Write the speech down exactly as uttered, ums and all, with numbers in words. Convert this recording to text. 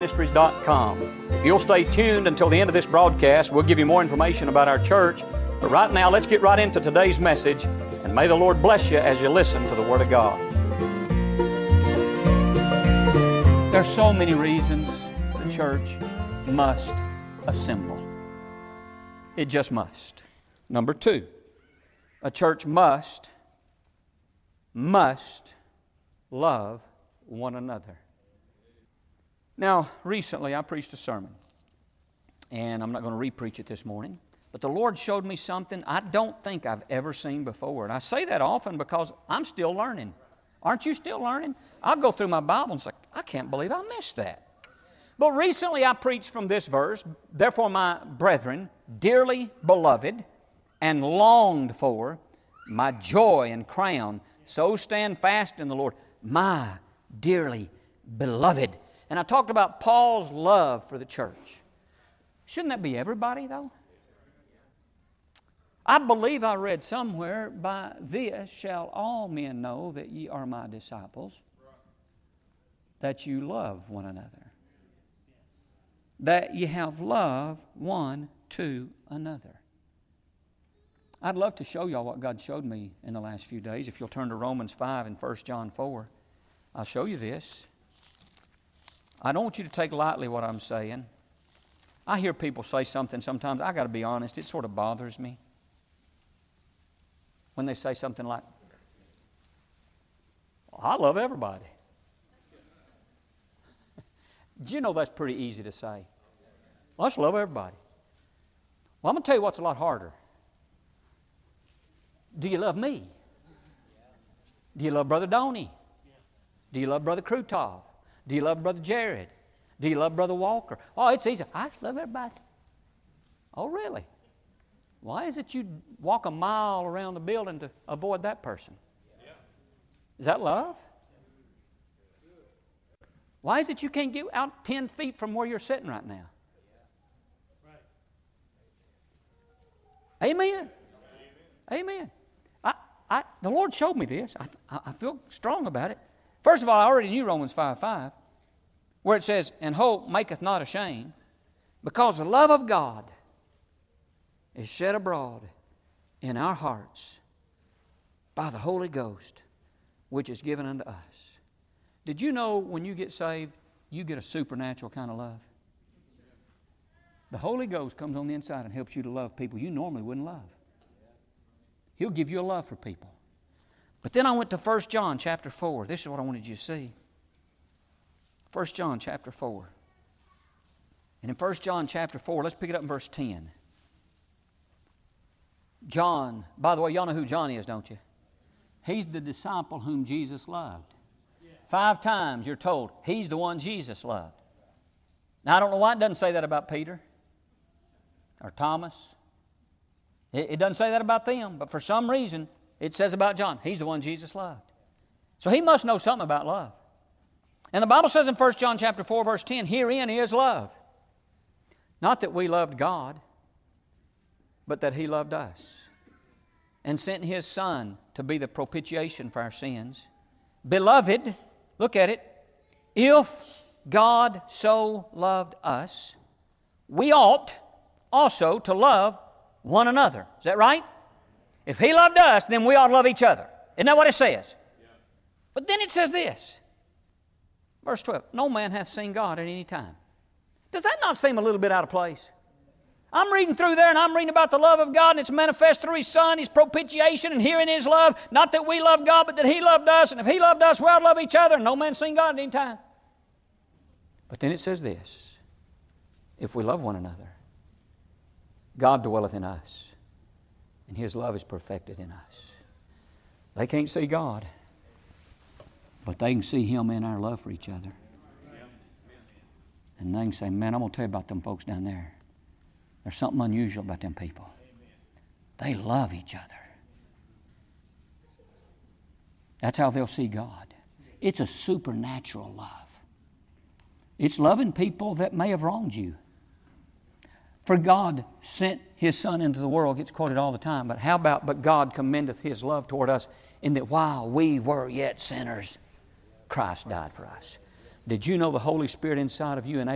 ministries dot com. If you'll stay tuned until the end of this broadcast, we'll give you more information about our church. But right now, let's get right into today's message, and may the Lord bless you as you listen to the Word of God. There are so many reasons the church must assemble. It just must. Number two, a church must, must love one another. Now, recently I preached a sermon, and I'm not going to re-preach it this morning, but the Lord showed me something I don't think I've ever seen before. And I say that often because I'm still learning. Aren't you still learning? I'll go through my Bible and say, I can't believe I missed that. But recently I preached from this verse, therefore my brethren, dearly beloved and longed for, my joy and crown, so stand fast in the Lord, my dearly beloved. And I talked about Paul's love for the church. Shouldn't that be everybody, though? I believe I read somewhere, by this shall all men know that ye are my disciples, that you love one another, that ye have love one to another. I'd love to show y'all what God showed me in the last few days. If you'll turn to Romans five and First John four, I'll show you this. I don't want you to take lightly what I'm saying. I hear people say something sometimes, I got to be honest, it sort of bothers me. When they say something like, well, I love everybody. Do you know that's pretty easy to say? Well, I just love everybody. Well, I'm going to tell you what's a lot harder. Do you love me? Do you love Brother Donnie? Do you love Brother Krutov? Do you love Brother Jared? Do you love Brother Walker? Oh, it's easy. I just love everybody. Oh, really? Why is it you walk a mile around the building to avoid that person? Is that love? Why is it you can't get out ten feet from where you're sitting right now? Amen. Amen. I, I, the Lord showed me this. I, I feel strong about it. First of all, I already knew Romans five five, where it says, and hope maketh not ashamed, because the love of God is shed abroad in our hearts by the Holy Ghost, which is given unto us. Did you know when you get saved, you get a supernatural kind of love? The Holy Ghost comes on the inside and helps you to love people you normally wouldn't love. He'll give you a love for people. But then I went to First John chapter four. This is what I wanted you to see. First John chapter four. And in First John chapter four, let's pick it up in verse ten. John, by the way, y'all know who John is, don't you? He's the disciple whom Jesus loved. Five times you're told he's the one Jesus loved. Now I don't know why it doesn't say that about Peter or Thomas. It, it doesn't say that about them, but for some reason it says about John, he's the one Jesus loved. So he must know something about love. And the Bible says in First John chapter four, verse ten, herein is love. Not that we loved God, but that He loved us and sent His Son to be the propitiation for our sins. Beloved, look at it, if God so loved us, we ought also to love one another. Is that right? If He loved us, then we ought to love each other. Isn't that what it says? Yeah. But then it says this, verse twelve, no man hath seen God at any time. Does that not seem a little bit out of place? I'm reading through there and I'm reading about the love of God, and it's manifest through His Son, His propitiation, and herein His love, not that we love God, but that He loved us, and if He loved us, we ought to love each other, and no man seen God at any time. But then it says this, if we love one another, God dwelleth in us, and His love is perfected in us. They can't see God, but they can see Him in our love for each other. And they can say, man, I'm going to tell you about them folks down there. There's something unusual about them people. They love each other. That's how they'll see God. It's a supernatural love. It's loving people that may have wronged you. For God sent His Son into the world, gets quoted all the time, but how about, but God commendeth His love toward us in that while we were yet sinners, Christ died for us. Did you know the Holy Spirit inside of you enables